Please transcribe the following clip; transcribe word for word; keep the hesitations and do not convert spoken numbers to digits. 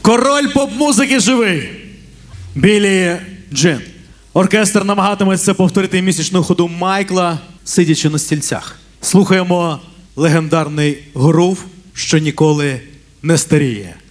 Король поп-музики живий. Біллі Джин. Оркестр намагатиметься повторити місячну ходу Майкла, сидячи на стільцях. Слухаємо легендарний грув, що ніколи не старіє.